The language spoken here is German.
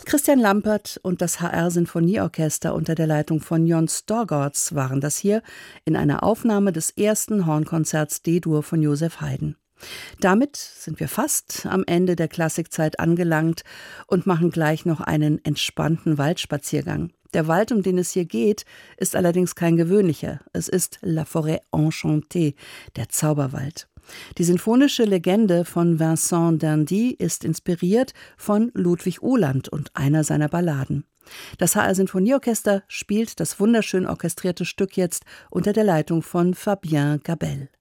Christian Lampert und das HR-Sinfonieorchester unter der Leitung von Jon Storgårds waren das hier in einer Aufnahme des ersten Hornkonzerts D-Dur von Joseph Haydn. Damit sind wir fast am Ende der Klassikzeit angelangt und machen gleich noch einen entspannten Waldspaziergang. Der Wald, um den es hier geht, ist allerdings kein gewöhnlicher. Es ist La Forêt Enchantée, der Zauberwald. Die sinfonische Legende von Vincent d'Indy ist inspiriert von Ludwig Uhland und einer seiner Balladen. Das HR-Sinfonieorchester spielt das wunderschön orchestrierte Stück jetzt unter der Leitung von Fabien Gabel.